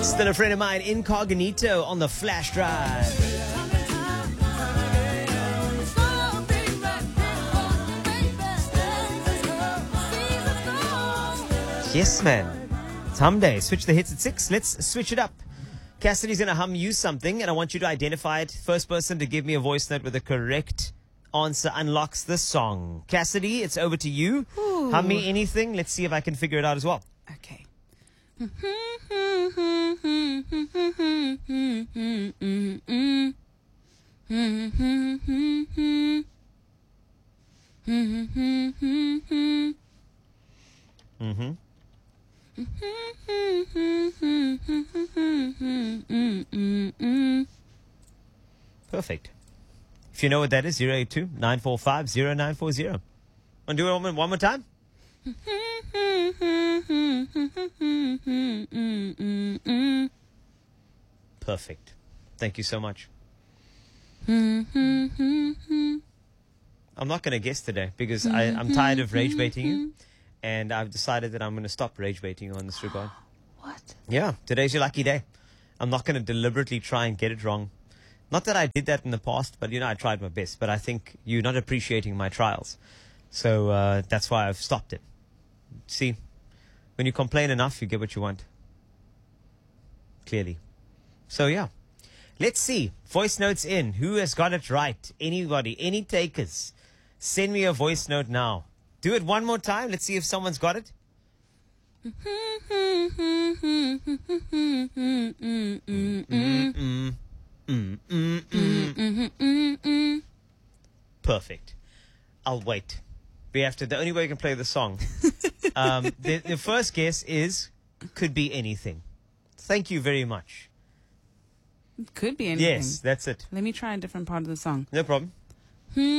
Still a friend of mine, Incognito on the flash drive. Yes, man. It's hum day. Switch the hits at 6. Let's switch it up. Cassidy's going to hum you something, and I want you to identify it. First person to give me a voice note with the correct answer unlocks the song. Cassidy, it's over to you. Ooh. Hum me anything. Let's see if I can figure it out as well. Okay. Mm-hmm. Perfect. If you know what that is, 082-945-0940. Want to do it one more time? Perfect. Thank you so much. I'm not going to guess today because I'm tired of rage baiting you. And I've decided that I'm going to stop rage baiting you on this regard. What? Yeah, today's your lucky day. I'm not going to deliberately try and get it wrong. Not that I did that in the past, but, I tried my best. But I think you're not appreciating my trials. So that's why I've stopped it. See, when you complain enough, you get what you want. Clearly. So, yeah. Let's see. Voice notes in. Who has got it right? Anybody? Any takers? Send me a voice note now. Do it one more time. Let's see if someone's got it. Perfect. I'll wait. The only way we can play the song. The first guess is could be anything. Thank you very much. Could be anything. Yes, that's it. Let me try a different part of the song. No problem.